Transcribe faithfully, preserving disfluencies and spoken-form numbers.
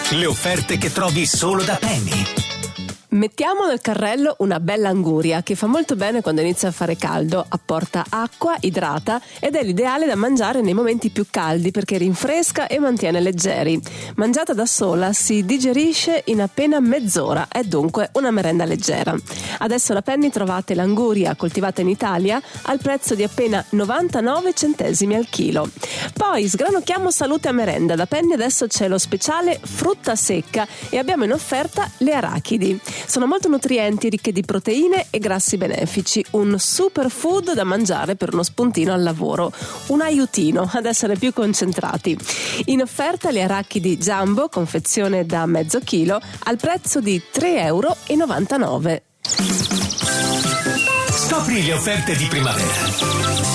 Le offerte che trovi solo da Penny. Mettiamo nel carrello una bella anguria che fa molto bene quando inizia a fare caldo, apporta acqua, idrata ed è l'ideale da mangiare nei momenti più caldi perché rinfresca e mantiene leggeri. Mangiata da sola si digerisce in appena mezz'ora, è dunque una merenda leggera. Adesso alla Penny trovate l'anguria coltivata in Italia al prezzo di appena novantanove centesimi al chilo. Poi sgranocchiamo salute a merenda. Da Penny adesso c'è lo speciale frutta secca e abbiamo in offerta le arachidi. Sono molto nutrienti, ricche di proteine e grassi benefici, un superfood da mangiare per uno spuntino al lavoro, un aiutino ad essere più concentrati. In offerta le arachidi jumbo, confezione da mezzo chilo, al prezzo di tre virgola novantanove euro. Scopri le offerte di primavera.